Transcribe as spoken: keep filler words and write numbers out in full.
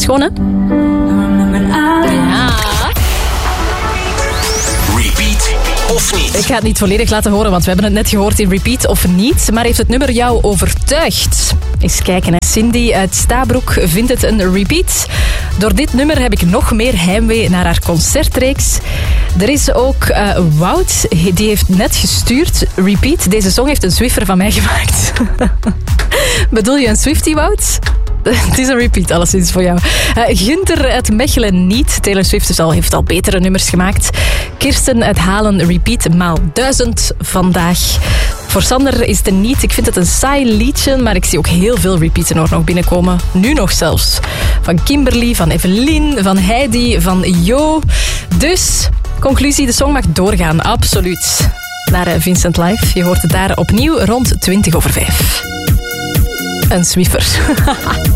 schoon, hè? Ja. Repeat of niet? Ik ga het niet volledig laten horen, want we hebben het net gehoord in Repeat of niet. Maar heeft het nummer jou overtuigd? Eens kijken, hè. Cindy uit Stabroek vindt het een repeat. Door dit nummer heb ik nog meer heimwee naar haar concertreeks. Er is ook uh, Wout, die heeft net gestuurd. Repeat, deze song heeft een Swiffer van mij gemaakt. Bedoel je een Swiftie, Wout? Het is een repeat, alleszins voor jou. Uh, Gunther uit Mechelen niet. Taylor Swift is al, heeft al betere nummers gemaakt. Kirsten uit Halen, repeat maal duizend vandaag. Voor Sander is het niet. Ik vind het een saai liedje, maar ik zie ook heel veel repeats er nog binnenkomen. Nu nog zelfs. Van Kimberly, van Evelien, van Heidi, van Jo. Dus, conclusie, de song mag doorgaan, absoluut. Naar Vincent Live. Je hoort het daar opnieuw rond twintig over vijf. Een Swiffer.